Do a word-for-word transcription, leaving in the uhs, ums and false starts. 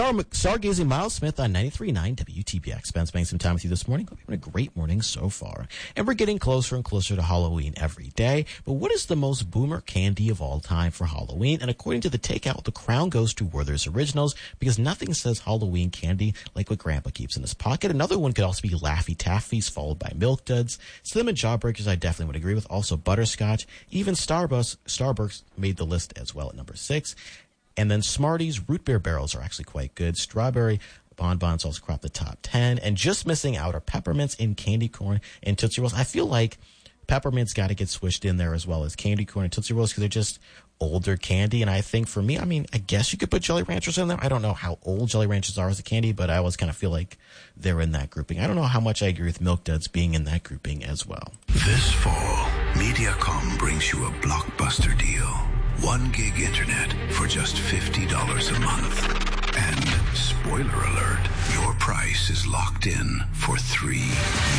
Star, stargazing Miles Smith on ninety-three point nine W T B X. Ben spending some time with you this morning. Hope you're having a great morning so far. And we're getting closer and closer to Halloween every day. But what is the most boomer candy of all time for Halloween? And according to the takeout, the crown goes to Werther's Originals because nothing says Halloween candy like what Grandpa keeps in his pocket. Another one could also be Laffy Taffies, followed by Milk Duds. Slim and Jawbreakers, I definitely would agree with. Also Butterscotch. Even Starbucks, Starburst made the list as well at number six. And then Smarties, Root Beer Barrels are actually quite good. Strawberry Bonbons also crop the top ten. And just missing out are Peppermints and Candy Corn and Tootsie Rolls. I feel like Peppermints got to get swished in there as well as Candy Corn and Tootsie Rolls because they're just older candy. And I think for me, I mean, I guess you could put Jolly Ranchers in there. I don't know how old Jolly Ranchers are as a candy, but I always kind of feel like they're in that grouping. I don't know how much I agree with Milk Duds being in that grouping as well. This fall, Mediacom brings you a blockbuster deal. One gig internet for just fifty dollars a month. And spoiler alert, your price is locked in for three